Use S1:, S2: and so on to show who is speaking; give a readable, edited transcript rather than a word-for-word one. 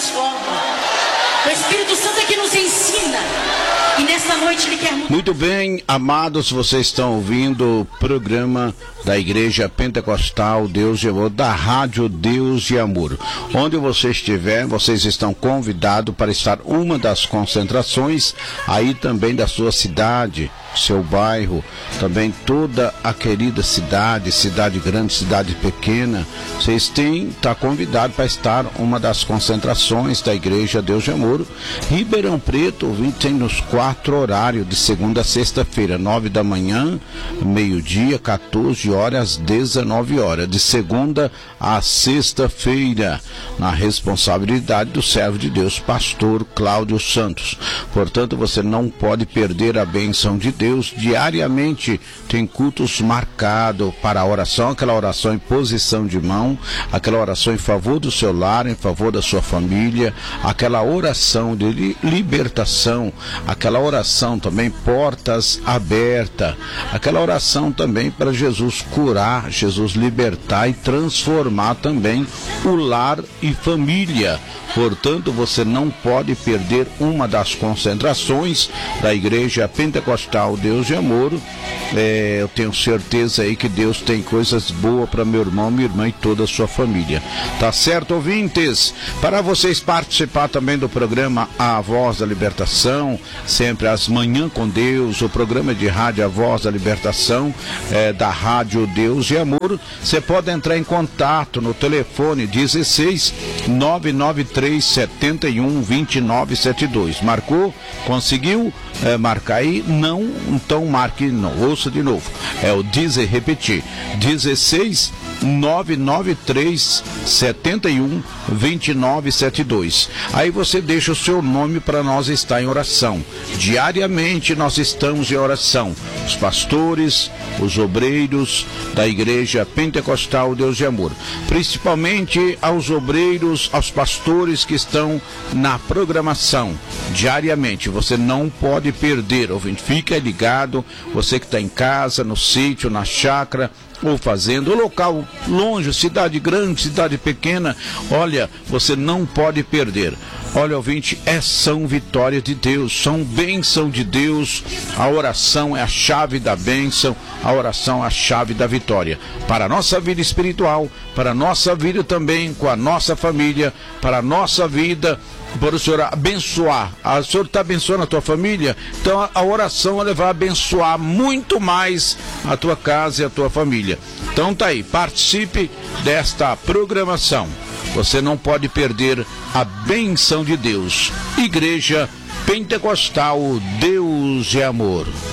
S1: transforma. O Espírito Santo é que nos ensina. E nessa noite Ele quer...
S2: Muito bem, amados, vocês estão ouvindo o programa da Igreja Pentecostal Deus e Amor, da Rádio Deus e Amor. Onde você estiver, vocês estão convidados para estar uma das concentrações aí também da sua cidade, seu bairro, também toda a querida cidade, cidade grande, cidade pequena. Vocês estão convidados para estar uma das concentrações da Igreja Deus e Amor. Ribeirão Preto, tem nos 4 horários, de segunda a sexta-feira, 9 da manhã, meio-dia, 14 horas, 19 horas, de segunda a sexta-feira, na responsabilidade do servo de Deus, pastor Cláudio Santos. Portanto, você não pode perder a bênção de Deus. Diariamente tem cultos marcados para a oração, aquela oração em posição de mão, aquela oração em favor do seu lar, em favor da sua família, aquela oração de libertação, aquela oração também portas abertas, aquela oração também para Jesus curar, Jesus libertar e transformar também o lar e família. Portanto, você não pode perder uma das concentrações da Igreja Pentecostal Deus e Amor. Eu tenho certeza aí que Deus tem coisas boas para meu irmão, minha irmã e toda a sua família. Tá certo, ouvintes? Para vocês participar também do programa A Voz da Libertação, sempre às manhãs com Deus, o programa de rádio A Voz da Libertação, da Rádio Deus e Amor, você pode entrar em contato no telefone 16 993 71 2972. Marcou? Conseguiu marcar aí? Não? Então marque não. Ouça de novo. Repetir. 16 993 71 2972. Aí você deixa o seu nome para nós estar em oração. Diariamente nós estamos em oração. Os pastores, os obreiros da Igreja Pentecostal Deus e Amor. Principalmente aos obreiros, aos pastores que estão na programação. Diariamente, você não pode perder, ouvinte. Fica ligado, você que está em casa, no sítio, na chácara, ou fazendo, o local longe, cidade grande, cidade pequena, olha, você não pode perder. Olha, ouvinte, são vitórias de Deus, são bênção de Deus. A oração é a chave da bênção, a oração é a chave da vitória. Para a nossa vida espiritual, para a nossa vida também com a nossa família, para a nossa vida, para o Senhor abençoar. O Senhor está abençoando a tua família, então a oração ela vai abençoar muito mais a tua casa e a tua família. Então tá aí, participe desta programação. Você não pode perder a bênção de Deus. Igreja Pentecostal Deus e Amor.